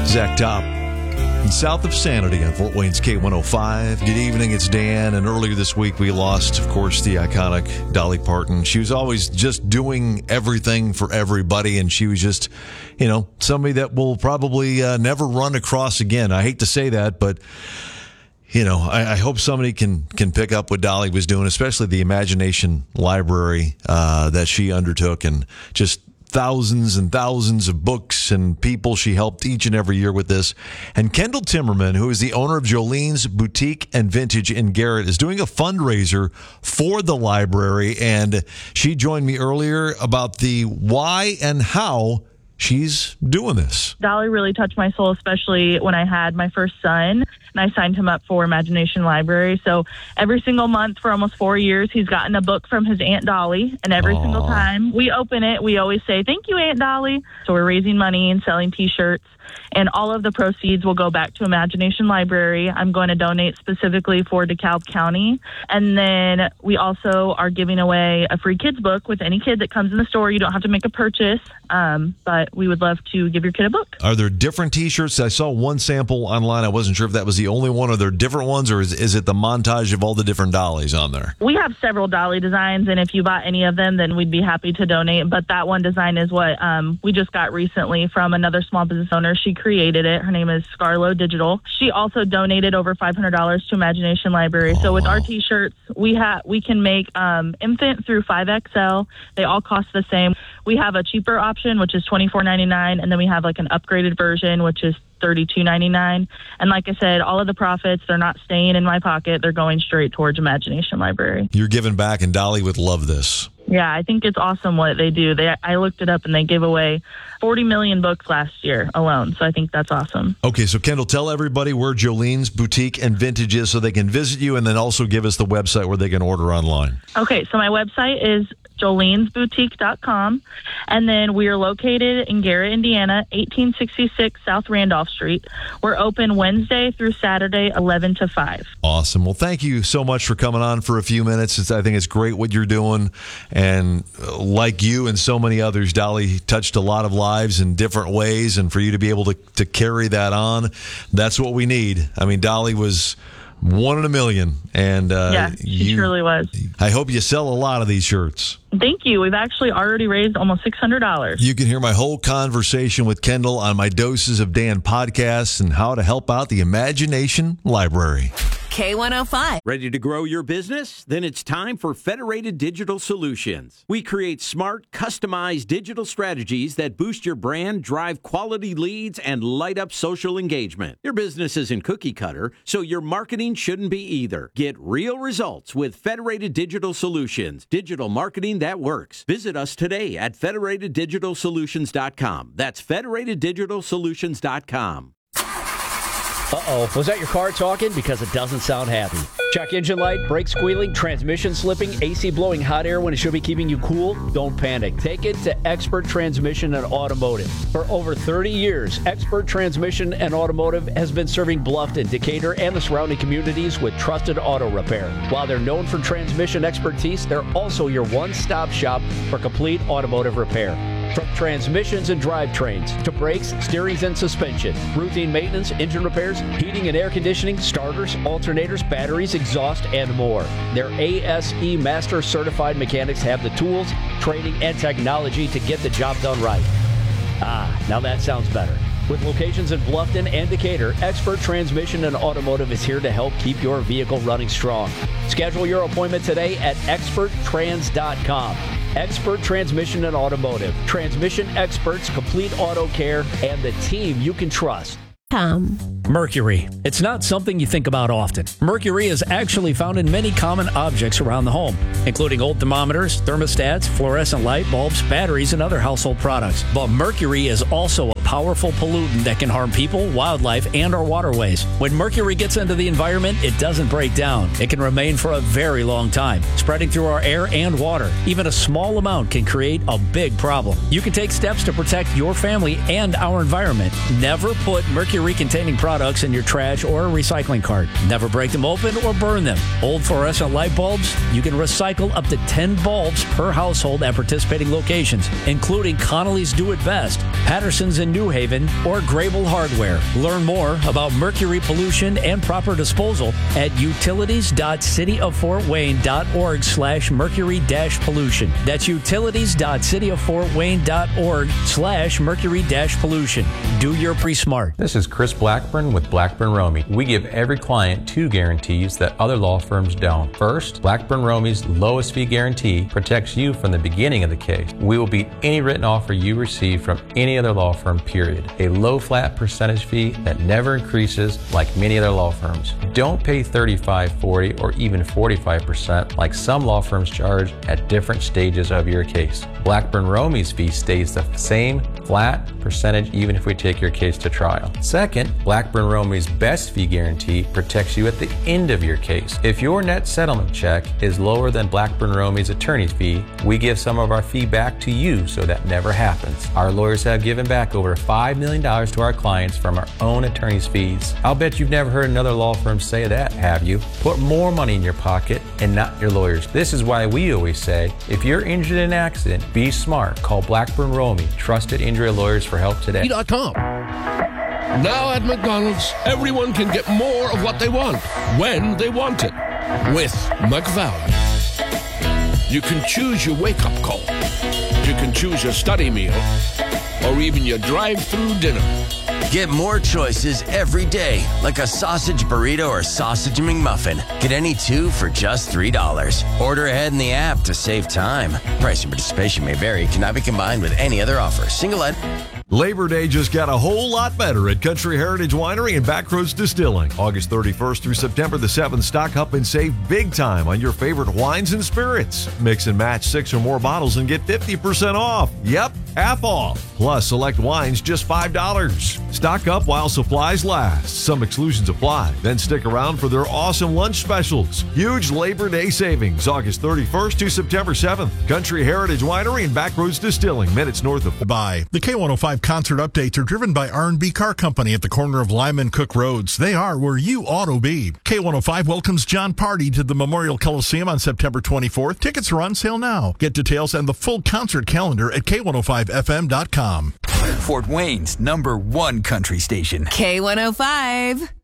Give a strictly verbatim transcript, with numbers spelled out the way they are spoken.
Zach Top, south of Sanity on Fort Wayne's K one oh five. Good evening, it's Dan. And earlier this week, we lost, of course, the iconic Dolly Parton. She was always just doing everything for everybody, and she was just, you know, somebody that will probably uh, never run across again. I hate to say that, but you know, I, I hope somebody can can pick up what Dolly was doing, especially the Imagination Library uh, that she undertook, and just thousands and thousands of books and people she helped each and every year with this. And Kendall Timmerman, who is the owner of Jolene's Boutique and Vintage in Garrett, is doing a fundraiser for the library. And she joined me earlier about the why and how she's doing this. Dolly really touched my soul, especially when I had my first son, and I signed him up for Imagination Library. So every single month for almost four years, he's gotten a book from his Aunt Dolly, and every Aww. single time we open it, we always say, "Thank you, Aunt Dolly." So we're raising money and selling T-shirts, and all of the proceeds will go back to Imagination Library. I'm going to donate specifically for DeKalb County. And then we also are giving away a free kids book with any kid that comes in the store. You don't have to make a purchase, um, but we would love to give your kid a book. Are there different T-shirts? I saw one sample online. I wasn't sure if that was the only one. Are there different ones, or is, is it the montage of all the different Dollies on there? We have several Dolly designs, and if you bought any of them, then we'd be happy to donate. But that one design is what um, we just got recently from another small business owner. She created it. Her name is Scarlo Digital. She also donated over five hundred dollars to Imagination Library. Oh. So with our T-shirts, we have we can make um, infant through five X L. They all cost the same. We have a cheaper option, which is twenty-four ninety-nine, and then we have like an upgraded version, which is thirty-two ninety-nine. And like I said, all of the profits, they're not staying in my pocket. They're going straight towards Imagination Library. You're giving back, and Dolly would love this. Yeah, I think it's awesome what they do. They, I looked it up, and they gave away forty million books last year alone. So I think that's awesome. Okay, so Kendall, tell everybody where Jolene's Boutique and Vintage is so they can visit you, and then also give us the website where they can order online. Okay, so my website is jolenes boutique dot com, and then we are located in Garrett, Indiana, eighteen sixty-six South Randolph Street. We're open Wednesday through Saturday, eleven to five. Awesome. Well, thank you so much for coming on for a few minutes. It's, I think it's great what you're doing, and like you and so many others, Dolly touched a lot of lives in different ways, and for you to be able to, to carry that on, that's what we need. I mean, Dolly was one in a million, and uh, yeah, she you, truly was. I hope you sell a lot of these shirts. Thank you. We've actually already raised almost six hundred dollars. You can hear my whole conversation with Kendall on my Doses of Dan podcast and how to help out the Imagination Library. K one oh five. Ready to grow your business? Then it's time for Federated Digital Solutions. We create smart, customized digital strategies that boost your brand, drive quality leads, and light up social engagement. Your business isn't cookie cutter, so your marketing shouldn't be either. Get real results with Federated Digital Solutions. Digital marketing that works. Visit us today at federated digital solutions dot com. That's federated digital solutions dot com. Uh-oh, was that your car talking? Because it doesn't sound happy. Check engine light, brake squealing, transmission slipping, A C blowing hot air when it should be keeping you cool? Don't panic. Take it to Expert Transmission and Automotive. For over thirty years, Expert Transmission and Automotive has been serving Bluffton, Decatur, and the surrounding communities with trusted auto repair. While they're known for transmission expertise, they're also your one-stop shop for complete automotive repair. From transmissions and drivetrains to brakes, steerings, and suspension, routine maintenance, engine repairs, heating and air conditioning, starters, alternators, batteries, exhaust, and more. Their A S E Master Certified mechanics have the tools, training, and technology to get the job done right. Ah, now that sounds better. With locations in Bluffton and Decatur, Expert Transmission and Automotive is here to help keep your vehicle running strong. Schedule your appointment today at expert trans dot com. Expert Transmission and Automotive. Transmission experts, complete auto care, and the team you can trust. Tom. Mercury. It's not something you think about often. Mercury is actually found in many common objects around the home, including old thermometers, thermostats, fluorescent light bulbs, batteries, and other household products. But mercury is also a powerful pollutant that can harm people, wildlife, and our waterways. When mercury gets into the environment, it doesn't break down. It can remain for a very long time, spreading through our air and water. Even a small amount can create a big problem. You can take steps to protect your family and our environment. Never put mercury-containing products in your trash or recycling cart. Never break them open or burn them. Old fluorescent light bulbs, you can recycle up to ten bulbs per household at participating locations, including Connolly's Do It Best. Patterson's in New Haven, or Grable Hardware. Learn more about mercury pollution and proper disposal at utilities dot city of fort wayne dot org slash mercury dash pollution. That's utilities dot city of fort wayne dot org slash mercury dash pollution. Do your pre-smart. This is Chris Blackburn with Blackburn Romey. We give every client two guarantees that other law firms don't. First, Blackburn Romey's lowest fee guarantee protects you from the beginning of the case. We will beat any written offer you receive from any other law firm, period. A low flat percentage fee that never increases like many other law firms. Don't pay thirty-five, forty, or even forty-five percent like some law firms charge at different stages of your case. Blackburn Romey's fee stays the same flat percentage even if we take your case to trial. Second, Blackburn Romey's best fee guarantee protects you at the end of your case. If your net settlement check is lower than Blackburn Romey's attorney's fee, we give some of our fee back to you so that never happens. Our lawyers have given back over five million dollars to our clients from our own attorney's fees. I'll bet you've never heard another law firm say that, have you? Put more money in your pocket and not your lawyers. This is why we always say, if you're injured in an accident, be smart. Call Blackburn Romey, trusted injury lawyers, for help today. .com. Now at McDonald's, everyone can get more of what they want, when they want it, with McValue. You can choose your wake-up call. You can choose your study meal, or even your drive-through dinner. Get more choices every day, like a sausage burrito or sausage McMuffin. Get any two for just three dollars. Order ahead in the app to save time. Price and participation may vary. Cannot be combined with any other offer. Single item. Labor Day just got a whole lot better at Country Heritage Winery and Backroads Distilling. August thirty-first through September the seventh, stock up and save big time on your favorite wines and spirits. Mix and match six or more bottles and get fifty percent off. Yep, half off. Plus, select wines just five dollars. Stock up while supplies last. Some exclusions apply. Then stick around for their awesome lunch specials. Huge Labor Day savings, August thirty-first to September seventh. Country Heritage Winery and Backroads Distilling, minutes north of... By the K one oh five concert updates are driven by R and B Car Company at the corner of Lyman and Cook Roads. They are where you ought to be. K one oh five welcomes John Party to the Memorial Coliseum on September twenty-fourth. Tickets are on sale now. Get details and the full concert calendar at K one oh five F M dot com. Fort Wayne's number one country station. K one oh five.